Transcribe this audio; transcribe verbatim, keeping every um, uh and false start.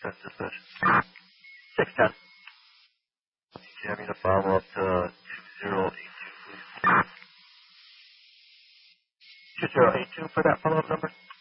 That's dispatch. six ten. You have me to follow up to two zero eight two, please. two zero eight two for that follow-up number.